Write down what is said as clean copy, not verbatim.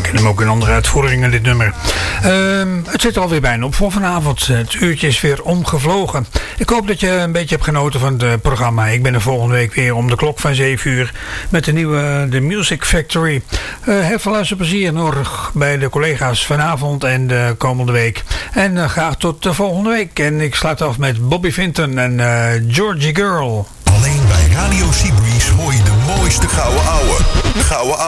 ken hem ook in andere uitvoeringen, dit nummer. Het zit er alweer bijna op voor vanavond. Het uurtje is weer omgevlogen. Ik hoop dat je een beetje hebt genoten van het programma. Ik ben er volgende week weer om de klok van 7 uur met de nieuwe The Music Factory. Heel veel luisterplezier nog bij de collega's vanavond en de komende week. En graag tot de volgende week. En ik sluit af met Bobby Vinton en Georgie Girl. Alleen bij Radio Seabreeze hoor je de mooiste gouden ouwe.